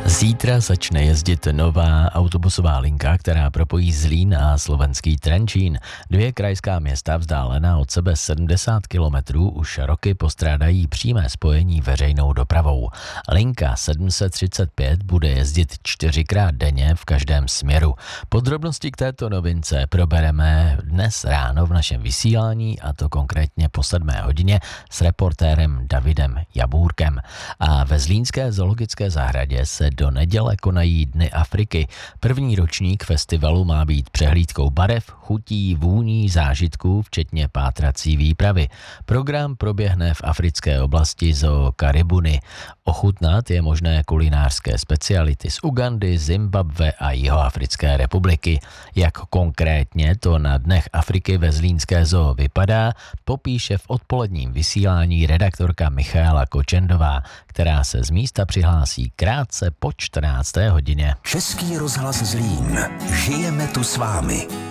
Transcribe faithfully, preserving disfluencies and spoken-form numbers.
Zítra začne jezdit nová autobusová linka, která propojí Zlín a slovenský Trenčín. Dvě krajská města vzdálená od sebe sedmdesát kilometrů už roky postrádají přímé spojení veřejnou dopravou. Linka sedm set třicet pět bude jezdit čtyřikrát denně v každém směru. Podrobnosti k této novince probereme dnes ráno v našem vysílání, a to konkrétně po sedmé hodině s reportérem Davidem Jabůrkem. A ve zlínské zoologické zahradě se do neděle konají Dny Afriky. První ročník festivalu má být přehlídkou barev, chutí, vůní, zážitků, včetně pátrací výpravy. Program proběhne v africké oblasti Zoo Karibuny. Ochutnat je možné kulinářské speciality z Ugandy, Zimbabwe a Jihoafrické republiky. Jak konkrétně to na Dnech Afriky ve zlínské zoo vypadá, popíše v odpoledním vysílání redaktorka Michaela Kočendová, která se z místa přihlásí krátce po čtrnácté hodině. Český rozhlas Zlín. Žijeme tu s vámi.